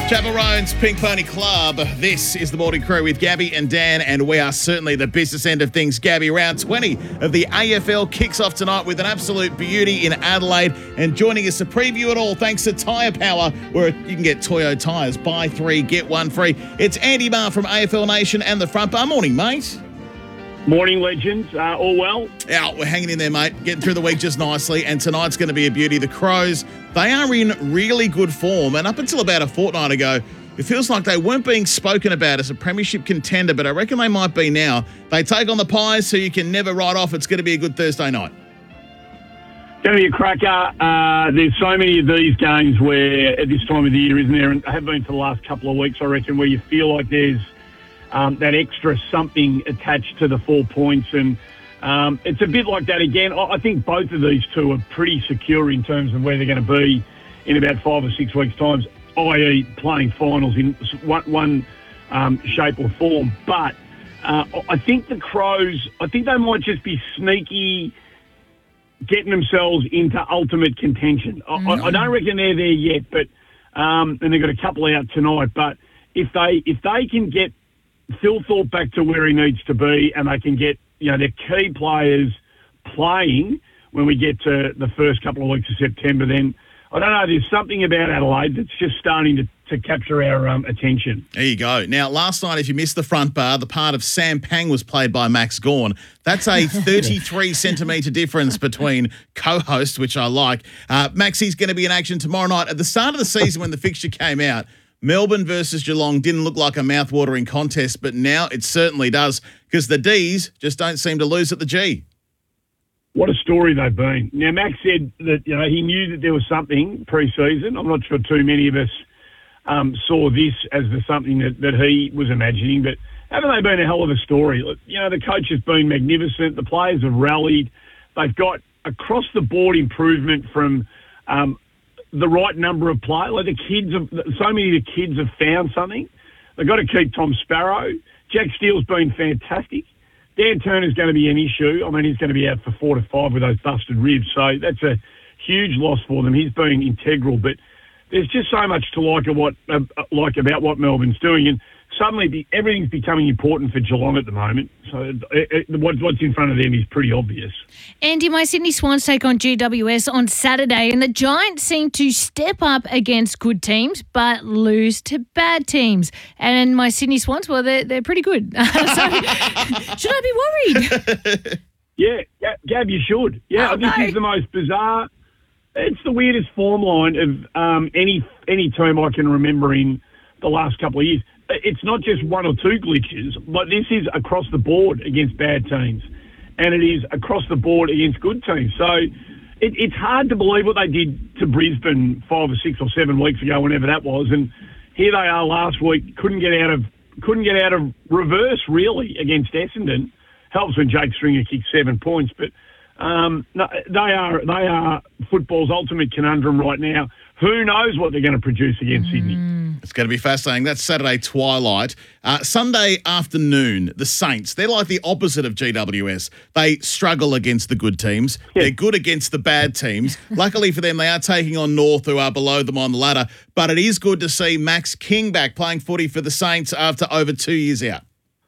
Chapel Roan's Pink Pony Club. This is the Morning Crew with Gabby and Dan, and we are certainly the business end of things. Gabby, round 20 of the AFL kicks off tonight with an absolute beauty in Adelaide, and joining us to preview it all, thanks to Tyre Power, where you can get Toyo tyres, buy 3, get 1 free. It's Andy Marr from AFL Nation and the Front Bar. Morning, mate. Morning, legends. All well? Yeah, we're hanging in there, mate. Getting through the week just nicely, and tonight's going to be a beauty. The Crows, they are in really good form, and up until about a fortnight ago, it feels like they weren't being spoken about as a premiership contender, but I reckon they might be now. They take on the Pies, so you can never write off. It's going to be a good Thursday night. Going to be a cracker. There's so many of these games where, at this time of the year, isn't there, and have been for the last couple of weeks, I reckon, where you feel like there's that extra something attached to the 4 points. And it's a bit like that again. I think both of these two are pretty secure in terms of where they're going to be in about 5 or 6 weeks' time, i.e. playing finals in one shape or form. But I think the Crows, I think they might just be sneaky, getting themselves into ultimate contention. I don't reckon they're there yet, but and they've got a couple out tonight. But if they can get Phil Thorpe back to where he needs to be, and they can get their key players playing when we get to the first couple of weeks of September, then I don't know, there's something about Adelaide that's just starting to capture our attention. There you go. Now, last night, if you missed the front bar, the part of Sam Pang was played by Max Gawn. That's a 33-centimetre difference between co-hosts, which I like. Maxie's going to be in action tomorrow night. At the start of the season, when the fixture came out, Melbourne versus Geelong didn't look like a mouth-watering contest, but now it certainly does, because the Ds just don't seem to lose at the G. What a story they've been. Now, Max said that he knew that there was something pre-season. I'm not sure too many of us saw this as the something that he was imagining, but haven't they been a hell of a story? The coach has been magnificent. The players have rallied. They've got across-the-board improvement from the right number of players. Like so many of the kids have found something. They've got to keep Tom Sparrow. Jack Steele's been fantastic. Dan Turner's going to be an issue. I mean, he's going to be out for 4 to 5 with those busted ribs, so that's a huge loss for them. He's been integral, but there's just so much to like about what Melbourne's doing, and suddenly everything's becoming important for Geelong at the moment. So what's in front of them is pretty obvious. Andy, my Sydney Swans take on GWS on Saturday, and the Giants seem to step up against good teams but lose to bad teams. And my Sydney Swans, well, they're pretty good. So should I be worried? Yeah, Gab, you should. Yeah, this is the most bizarre. It's the weirdest form line of any team I can remember in the last couple of years. It's not just one or two glitches, but this is across the board against bad teams, and it is across the board against good teams. So it's hard to believe what they did to Brisbane 5 or 6 or 7 weeks ago, whenever that was, and here they are last week, couldn't get out of reverse really against Essendon. Helps when Jake Stringer kicked 7 points, but no, they are football's ultimate conundrum right now. Who knows what they're going to produce against Sydney? It's going to be fascinating. That's Saturday twilight. Sunday afternoon, the Saints, they're like the opposite of GWS. They struggle against the good teams. Yeah. They're good against the bad teams. Luckily for them, they are taking on North, who are below them on the ladder. But it is good to see Max King back playing footy for the Saints after over 2 years out.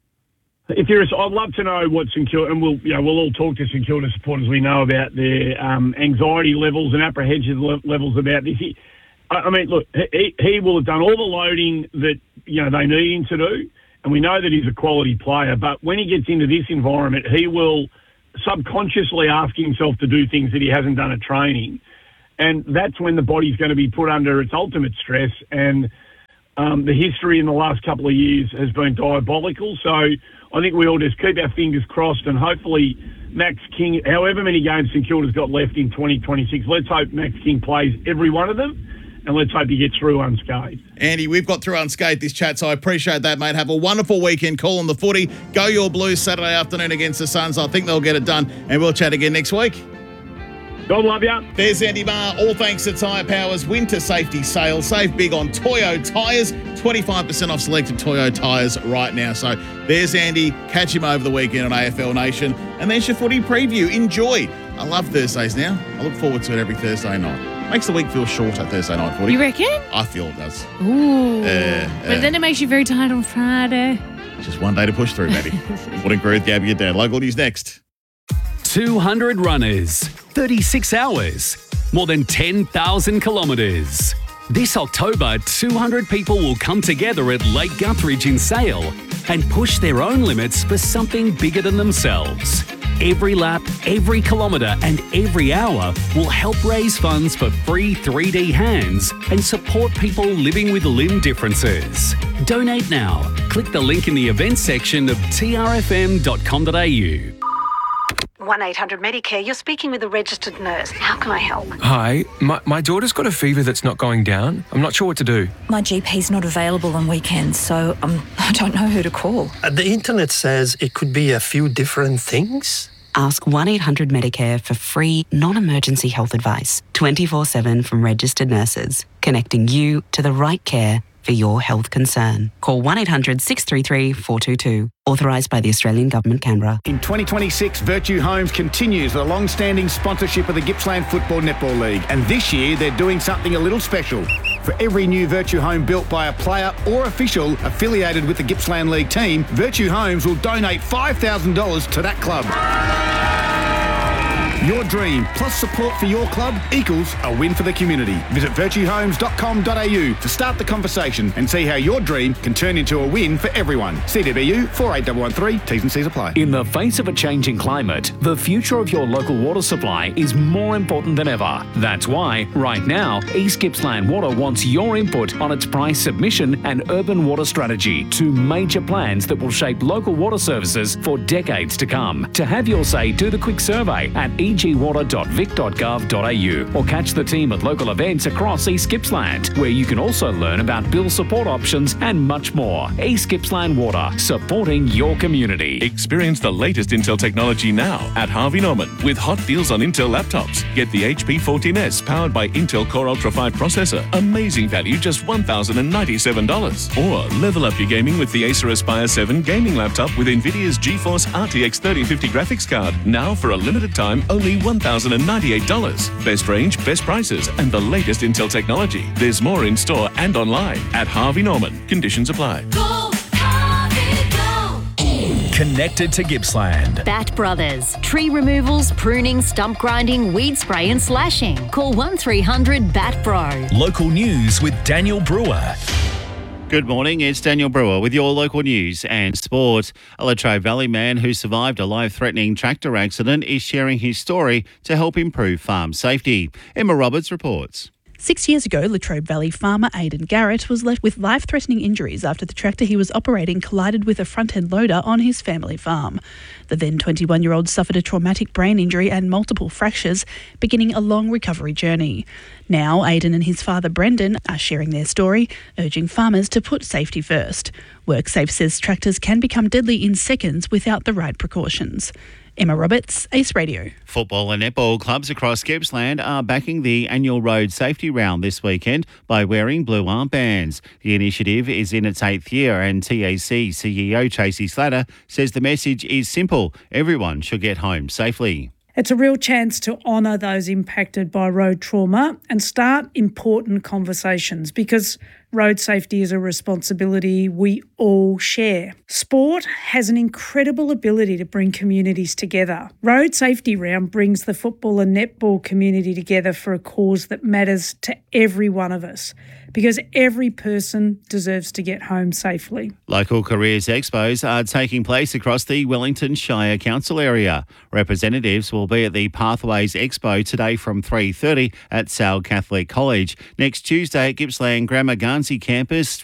I'd love to know what St Kilda, and we'll all talk to St Kilda supporters. We know about their anxiety levels and apprehension levels about this. I mean, look, he will have done all the loading that they need him to do, and we know that he's a quality player. But when he gets into this environment, he will subconsciously ask himself to do things that he hasn't done at training, and that's when the body's going to be put under its ultimate stress. And the history in the last couple of years has been diabolical. So I think we all just keep our fingers crossed, and hopefully Max King, however many games St Kilda's got left in 2026, let's hope Max King plays every one of them, and let's hope he gets through unscathed. Andy, we've got through unscathed this chat, so I appreciate that, mate. Have a wonderful weekend calling the footy. Go your Blues Saturday afternoon against the Suns. I think they'll get it done, and we'll chat again next week. God love you. There's Andy Marr, all thanks to Tyre Power's winter safety sale. Save big on Toyo tyres, 25% off selected Toyo tyres right now. So there's Andy. Catch him over the weekend on AFL Nation. And there's your footy preview. Enjoy. I love Thursdays now. I look forward to it every Thursday night. Makes the week feel shorter, Thursday night footy. You reckon? I feel it does. Ooh. But then it makes you very tired on Friday. Just one day to push through, baby. Morning Crew with Gabby and Dan. Local news next. 200 runners, 36 hours, more than 10,000 kilometres. This October, 200 people will come together at Lake Guthridge in Sale and push their own limits for something bigger than themselves. Every lap, every kilometre and every hour will help raise funds for free 3D hands and support people living with limb differences. Donate now. Click the link in the events section of trfm.com.au. 1-800-MEDICARE, you're speaking with a registered nurse. How can I help? Hi, my daughter's got a fever that's not going down. I'm not sure what to do. My GP's not available on weekends, so I don't know who to call. The internet says it could be a few different things. Ask 1-800-MEDICARE for free, non-emergency health advice, 24/7 from registered nurses, connecting you to the right care for your health concern. Call 1-800-633-422. Authorised by the Australian Government, Canberra. In 2026, Virtue Homes continues the long-standing sponsorship of the Gippsland Football Netball League. And this year, they're doing something a little special. For every new Virtue home built by a player or official affiliated with the Gippsland League team, Virtue Homes will donate $5,000 to that club. Your dream plus support for your club equals a win for the community. Visit virtuehomes.com.au to start the conversation and see how your dream can turn into a win for everyone. CDBU 48113, T's and C's apply. In the face of a changing climate, the future of your local water supply is more important than ever. That's why, right now, East Gippsland Water wants your input on its price submission and urban water strategy, two major plans that will shape local water services for decades to come. To have your say, do the quick survey at egwater.vic.gov.au or catch the team at local events across East Gippsland, where you can also learn about bill support options and much more. East Gippsland Water, supporting your community. Experience the latest Intel technology now at Harvey Norman with hot deals on Intel laptops. Get the HP 14S powered by Intel Core Ultra 5 processor. Amazing value, just $1,097. Or level up your gaming with the Acer Aspire 7 gaming laptop with NVIDIA's GeForce RTX 3050 graphics card. Now for a limited time, only $1,098. Best range, best prices, and the latest Intel technology. There's more in store and online at Harvey Norman. Conditions apply. Go, Harvey, go. Connected to Gippsland. Bat Brothers. Tree removals, pruning, stump grinding, weed spray and slashing. Call 1300 Bat Bro. Local news with Daniel Brewer. Good morning, it's Daniel Brewer with your local news and sport. A Latrobe Valley man who survived a life-threatening tractor accident is sharing his story to help improve farm safety. Emma Roberts reports. 6 years ago, Latrobe Valley farmer Aidan Garrett was left with life-threatening injuries after the tractor he was operating collided with a front-end loader on his family farm. The then 21-year-old suffered a traumatic brain injury and multiple fractures, beginning a long recovery journey. Now, Aidan and his father Brendan are sharing their story, urging farmers to put safety first. WorkSafe says tractors can become deadly in seconds without the right precautions. Emma Roberts, Ace Radio. Football and netball clubs across Gippsland are backing the annual road safety round this weekend by wearing blue armbands. The initiative is in its 8th year and TAC CEO Tracy Slatter says the message is simple. Everyone should get home safely. It's a real chance to honour those impacted by road trauma and start important conversations because road safety is a responsibility we all share. Sport has an incredible ability to bring communities together. Road Safety Round brings the football and netball community together for a cause that matters to every one of us because every person deserves to get home safely. Local careers expos are taking place across the Wellington Shire Council area. Representatives will be at the Pathways Expo today from 3:30 at Sale Catholic College. Next Tuesday at Gippsland Grammar Garnsey campus